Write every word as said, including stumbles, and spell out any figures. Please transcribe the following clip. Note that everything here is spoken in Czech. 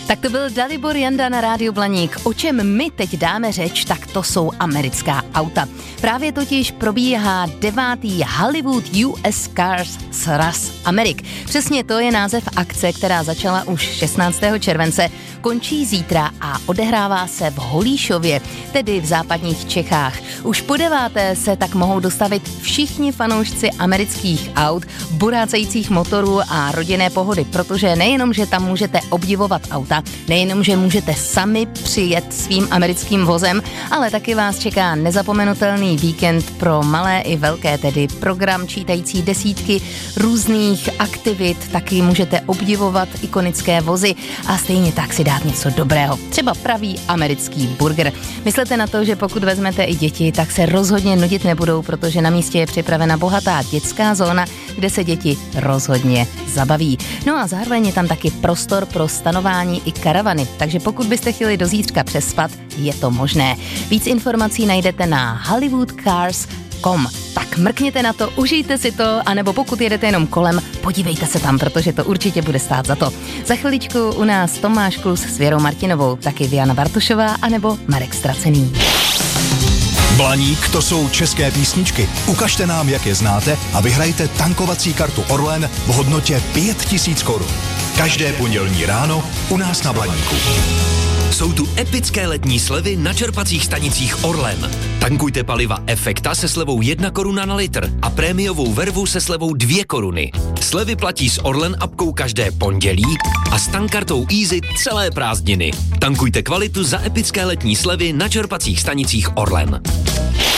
Tak to byl Dalibor Janda na Rádiu Blaník. O čem my teď dáme řeč, tak to jsou americká auta. Právě totiž probíhá devátý Hollywood U S Cars Sraz Amerik. Přesně to je název akce, která začala už šestnáctého července, končí zítra a odehrává se v Holíšově, tedy v západních Čechách. Už po deváté se tak mohou dostavit všichni fanoušci amerických aut, burácejících motorů a rodinné pohody, protože nejenom, že tam můžete obdivovat auta, nejenom, že můžete sami přijet svým americkým vozem, ale taky vás čeká nezapomenutelný víkend pro malé i velké, tedy program čítající desítky různých aktivit, taky můžete obdivovat ikonické vozy a stejně tak si dát něco dobrého, třeba pravý americký burger. Myslete na to, že pokud vezmete i děti, tak se rozhodně nudit nebudou, protože na místě je připravena bohatá dětská zóna, kde se děti rozhodně zabaví. No a zároveň je tam taky prostor pro stanování i karavany, takže pokud byste chtěli do zítřka přespat, je to možné. Víc informací najdete na hollywood cars tečka com. Tak mrkněte na to, užijte si to, anebo pokud jedete jenom kolem, podívejte se tam, protože to určitě bude stát za to. Za chviličku u nás Tomáš Klus s Věrou Martinovou, taky Diana Bartošová, anebo Marek Stracený. Blaník, to jsou české písničky. Ukažte nám, jak je znáte a vyhrajte tankovací kartu Orlen v hodnotě pět tisíc korun. Každé pondělní ráno u nás na Blaníku. Jsou tu epické letní slevy na čerpacích stanicích Orlen. Tankujte paliva Efekta se slevou jedna koruna na litr a prémiovou vervu se slevou dvě koruny. Slevy platí s Orlen apkou každé pondělí a s tankartou Easy celé prázdniny. Tankujte kvalitu za epické letní slevy na čerpacích stanicích Orlen.